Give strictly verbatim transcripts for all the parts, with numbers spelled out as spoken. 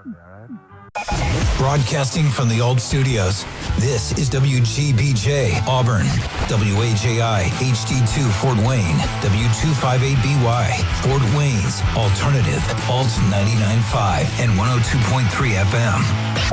Broadcasting from the old studios, this is W G B J Auburn, W A J I H D two Fort Wayne, W two fifty-eight B Y, Fort Wayne's Alternative, Alt ninety-nine point five and one oh two point three F M.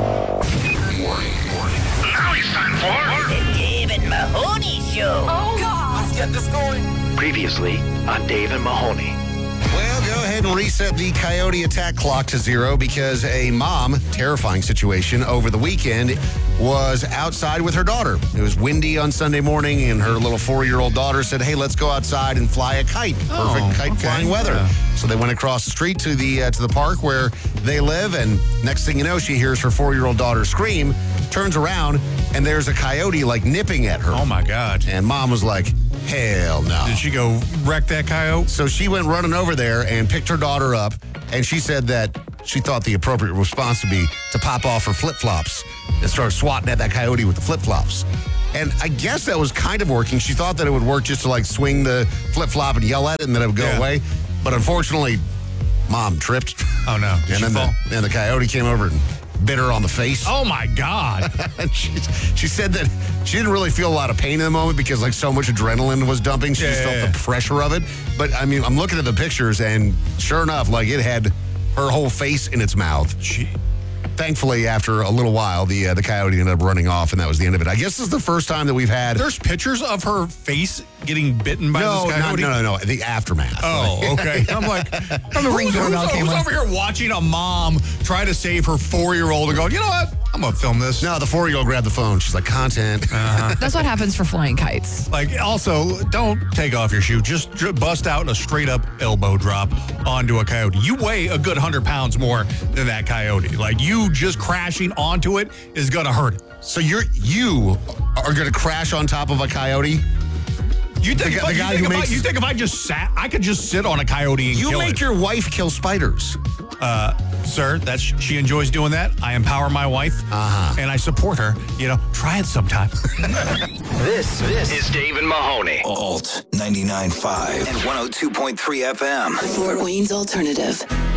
Now it's time for The David Mahoney Show. Oh, God. Let's get this going. Previously on Dave and Mahoney. Well, go ahead and reset the coyote attack clock to zero because a mom, terrifying situation, over the weekend was outside with her daughter. It was windy on Sunday morning, and her little four-year-old daughter said, hey, let's go outside and fly a kite. Perfect oh, kite okay. flying weather. Yeah. So they went across the street to the uh, to the park where they live, and next thing you know, she hears her four-year-old daughter scream, turns around, and there's a coyote, like, nipping at her. Oh, my God. And mom was like, hell no. Did she go wreck that coyote? So she went running over there and picked her daughter up, and she said that she thought the appropriate response would be to pop off her flip-flops and start swatting at that coyote with the flip-flops. And I guess that was kind of working. She thought that it would work just to, like, swing the flip-flop and yell at it and then it would go Yeah. away. But unfortunately, mom tripped. Oh, no. Did and she then fall? the, and the coyote came over and bit her on the face. Oh, my God. And she, she said that she didn't really feel a lot of pain in the moment because, like, so much adrenaline was dumping. She Yeah, just yeah, felt yeah. the pressure of it. But, I mean, I'm looking at the pictures, and sure enough, like, it had her whole face in its mouth. She... Thankfully, after a little while, the uh, the coyote ended up running off, and that was the end of it. I guess this is the first time that we've had... There's pictures of her face getting bitten by no, this not, coyote? no, no, no, the aftermath. Oh, okay. I'm like, From the Ring who's, doorbell who's, camera. who's over here watching a mom try to save her four-year-old and going, you know what? I'm going to film this. No, the four-year-old grabbed the phone. She's like, content. Uh-huh. That's what happens for flying kites. Like, also, don't take off your shoe. Just, just bust out a straight-up elbow drop onto a coyote. You weigh a good one hundred pounds more than that coyote. Like, you just crashing onto it is going to hurt it. So you're you are going to crash on top of a coyote? You think, The if, guy- I, the you, guy think who if makes- I, you think if I just sat, I could just sit on a coyote and You kill make it? your wife kill spiders. Uh, sir, that's she enjoys doing that. I empower my wife, Uh-huh. and I support her. You know, try it sometime. This, this is Dave and Mahoney. Alt ninety-nine point five and one oh two point three F M. Fort Wayne's Alternative.